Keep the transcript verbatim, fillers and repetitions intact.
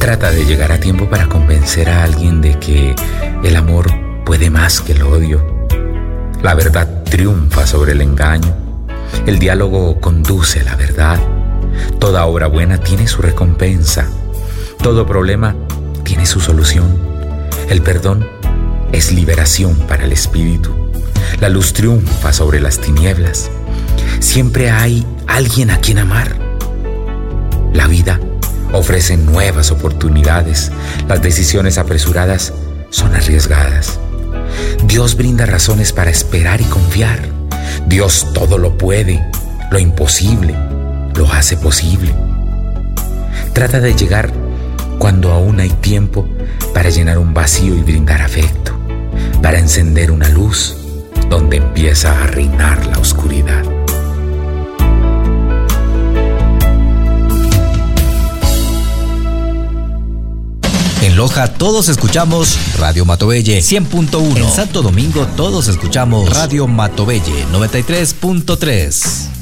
Trata de llegar a tiempo para convencer a alguien de que el amor puede más que el odio. La verdad triunfa sobre el engaño. El diálogo conduce a la verdad. Toda obra buena tiene su recompensa. Todo problema tiene su solución. El perdón es liberación para el espíritu. La luz triunfa sobre las tinieblas. Siempre hay alguien a quien amar. La vida ofrece nuevas oportunidades. Las decisiones apresuradas son arriesgadas. Dios brinda razones para esperar y confiar. Dios todo lo puede. Lo imposible lo hace posible. Trata de llegar cuando aún hay tiempo para llenar un vacío y brindar afecto, para encender una luz donde empieza a reinar la oscuridad. En Loja todos escuchamos Radio Matovelle cien punto uno. En Santo Domingo todos escuchamos Radio Matovelle noventa y tres punto tres.